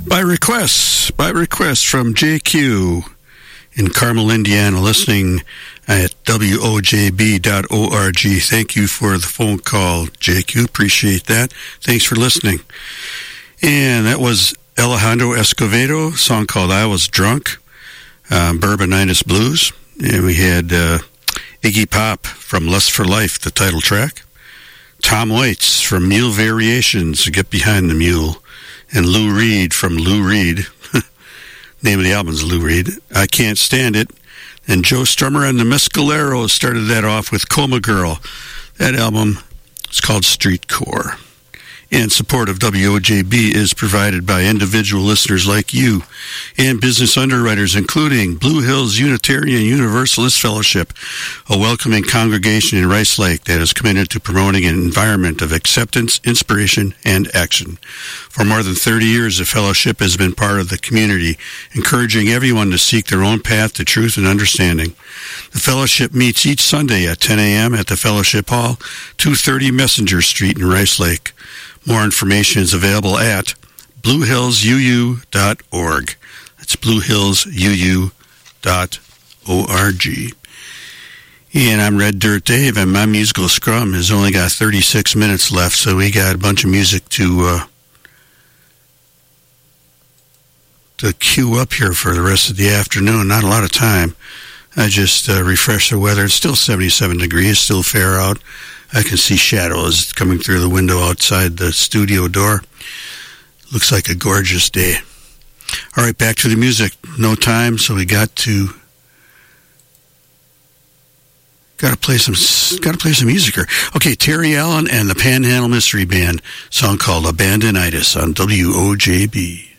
By request from JQ in Carmel, Indiana, listening at WOJB.org. Thank you for the phone call, JQ. Appreciate that. Thanks for listening. And that was Alejandro Escovedo, a song called I Was Drunk, Bourbonitis Blues. And we had Iggy Pop from Lust for Life, the title track. Tom Waits from Mule Variations, Get Behind the Mule. And Lou Reed from Lou Reed. Name of the album is Lou Reed. I Can't Stand It. And Joe Strummer and the Mescaleros started that off with Coma Girl. That album is called Street Core. And support of WOJB is provided by individual listeners like you and business underwriters, including Blue Hills Unitarian Universalist Fellowship, a welcoming congregation in Rice Lake that is committed to promoting an environment of acceptance, inspiration, and action. For more than 30 years, the fellowship has been part of the community, encouraging everyone to seek their own path to truth and understanding. The fellowship meets each Sunday at 10 a.m. at the Fellowship Hall, 230 Messenger Street in Rice Lake. More information is available at bluehillsuu.org. That's bluehillsuu.org. And I'm Red Dirt Dave, and my musical scrum has only got 36 minutes left, so we got a bunch of music to queue up here for the rest of the afternoon. Not a lot of time. I just refreshed the weather. It's still 77 degrees, still fair out. I can see shadows coming through the window outside the studio door. Looks like a gorgeous day. All right, back to the music. No time, so we got to play some music here. Okay, Terry Allen and the Panhandle Mystery Band, song called Abandonitis on WOJB.